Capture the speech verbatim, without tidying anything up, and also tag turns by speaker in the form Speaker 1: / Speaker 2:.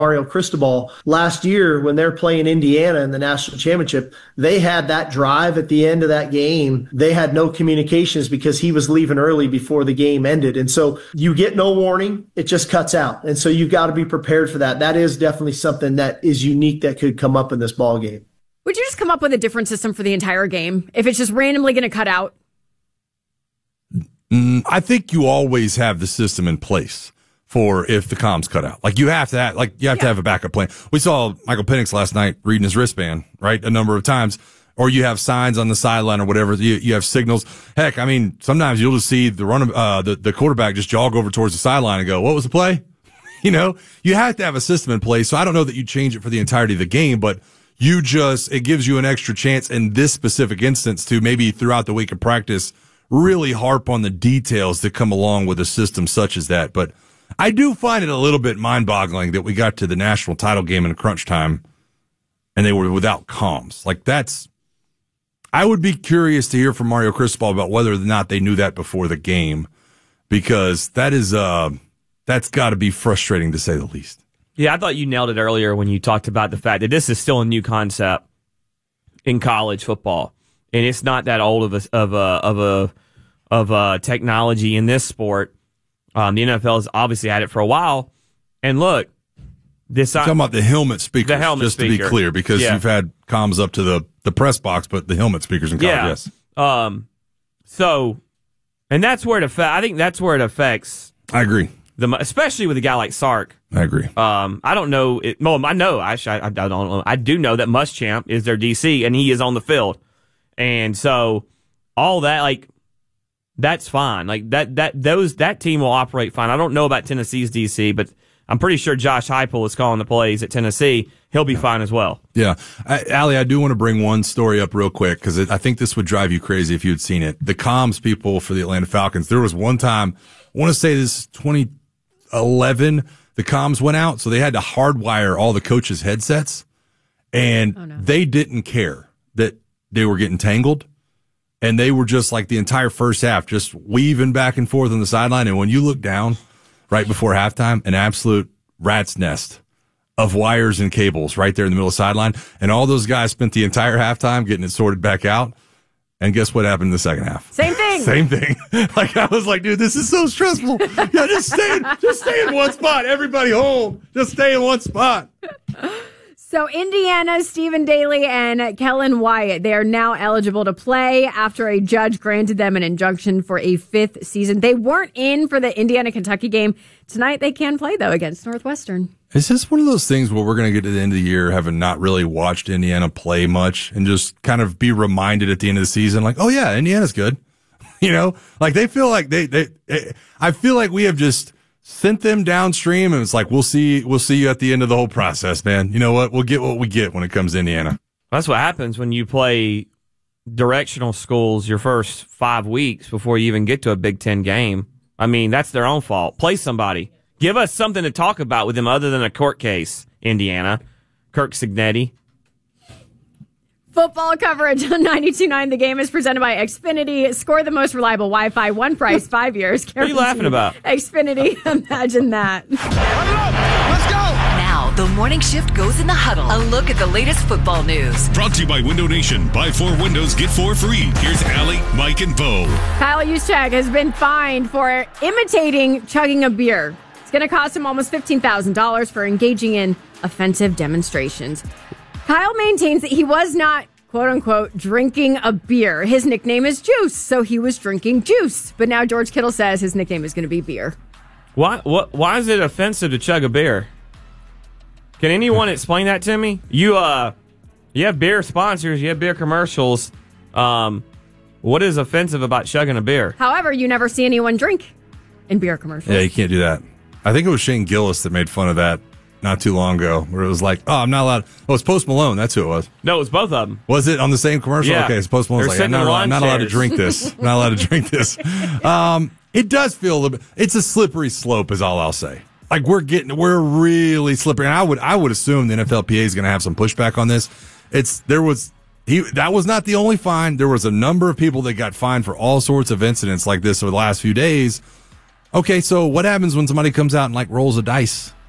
Speaker 1: Mario Cristobal last year when they're playing Indiana in the national championship, they had that drive at the end of that game. They had no communications because he was leaving early before the game ended. And so you get no warning. It just cuts out. And so you've got to be prepared for that. That is definitely something that is unique that could come up in this ball game.
Speaker 2: Would you just come up with a different system for the entire game if it's just randomly going to cut out?
Speaker 3: Mm, I think you always have the system in place for if the comms cut out. Like you have to have, like you have yeah. to have a backup plan. We saw Michael Penix last night reading his wristband, right? A number of times. Or you have signs on the sideline or whatever. You, you have signals. Heck, I mean, sometimes you'll just see the run, uh, the, the quarterback just jog over towards the sideline and go, what was the play? You know, you have to have a system in place. So I don't know that you change it for the entirety of the game, but you just, it gives you an extra chance in this specific instance to maybe throughout the week of practice really harp on the details that come along with a system such as that. But I do find it a little bit mind-boggling that we got to the national title game in crunch time and they were without comms. Like that's, I would be curious to hear from Mario Cristobal about whether or not they knew that before the game, because that is, uh, that's got to be frustrating to say the least.
Speaker 4: Yeah, I thought you nailed it earlier when you talked about the fact that this is still a new concept in college football, and it's not that old of a of a of a of a technology in this sport. Um, the N F L has obviously had it for a while, and look, this
Speaker 3: I'm talking about the helmet speakers.
Speaker 4: The helmet
Speaker 3: just
Speaker 4: speaker.
Speaker 3: to be clear, because
Speaker 4: yeah.
Speaker 3: you've had comms up to the the press box, but the helmet speakers in college,
Speaker 4: yeah.
Speaker 3: yes.
Speaker 4: Um, so, and that's where it affects. I think that's where it affects.
Speaker 3: I agree.
Speaker 4: The, especially with a guy like Sark.
Speaker 3: I agree.
Speaker 4: Um, I don't know. It, well, I know. I, I, I don't know. I do know that Muschamp is their D C, and he is on the field, and so all that, like, that's fine. Like that, that those that team will operate fine. I don't know about Tennessee's D C, but I'm pretty sure Josh Heupel is calling the plays at Tennessee. He'll be fine as well.
Speaker 3: Yeah, I, Allie, I do want to bring one story up real quick because I think this would drive you crazy if you had seen it. The comms people for the Atlanta Falcons. There was one time, I want to say this is twenty eleven, the comms went out, so they had to hardwire all the coaches' headsets, and oh, no. they didn't care that they were getting tangled, and they were just like the entire first half, just weaving back and forth on the sideline, and when you look down right before halftime, an absolute rat's nest of wires and cables right there in the middle of the sideline, and all those guys spent the entire halftime getting it sorted back out. And guess what happened in the second half?
Speaker 2: Same thing.
Speaker 3: Same thing. Like, I was like, dude, this is so stressful. Yeah, just stay in, just stay in one spot. Everybody home. Just stay in one spot.
Speaker 2: So Indiana, Stephen Daly, and Kellen Wyatt, they are now eligible to play after a judge granted them an injunction for a fifth season. They weren't in for the Indiana-Kentucky game. Tonight they can play, though, against Northwestern.
Speaker 3: Is this one of those things where we're going to get to the end of the year having not really watched Indiana play much and just kind of be reminded at the end of the season, like, oh, yeah, Indiana's good. You know, like they feel like they, they, they, I feel like we have just sent them downstream and it's like, we'll see, we'll see you at the end of the whole process, man. You know what? We'll get what we get when it comes to Indiana.
Speaker 4: That's what happens when you play directional schools your first five weeks before you even get to a Big Ten game. I mean, that's their own fault. Play somebody. Give us something to talk about with them other than a court case, Indiana. Kirk Cignetti.
Speaker 2: Football coverage on ninety-two point nine. The Game is presented by Xfinity. Score the most reliable Wi-Fi. One price, five years.
Speaker 4: What are you laughing about?
Speaker 2: Xfinity. Imagine that.
Speaker 5: Let's go. Now, the morning shift goes in the huddle. A look at the latest football news.
Speaker 6: Brought to you by Window Nation. Buy four windows, get four free. Here's Allie, Mike, and Bo.
Speaker 2: Kyle Juszczyk has been fined for imitating chugging a beer. It's going to cost him almost fifteen thousand dollars for engaging in offensive demonstrations. Kyle maintains that he was not, quote-unquote, drinking a beer. His nickname is Juice, so he was drinking juice. But now George Kittle says his nickname is going to be beer.
Speaker 4: Why, what, why is it offensive to chug a beer? Can anyone explain that to me? You uh, you have beer sponsors, you have beer commercials. Um, what is offensive about chugging a beer?
Speaker 2: However, you never see anyone drink in beer commercials.
Speaker 3: Yeah, you can't do that. I think it was Shane Gillis that made fun of that not too long ago, where it was like, oh, I'm not allowed. Oh, it's Post Malone. That's who it was.
Speaker 4: No, it was both of them.
Speaker 3: Was it on the same commercial?
Speaker 4: Yeah.
Speaker 3: Okay, it's Post Malone's like, I'm not, allowed, I'm not allowed to drink this. I'm not allowed to drink this. Um, it does feel a little bit, it's a slippery slope is all I'll say. Like we're getting, we're really slippery. And I would, I would assume the N F L P A is going to have some pushback on this. It's, there was, he, that was not the only fine. There was a number of people that got fined for all sorts of incidents like this over the last few days. Okay, so what happens when somebody comes out and like rolls a dice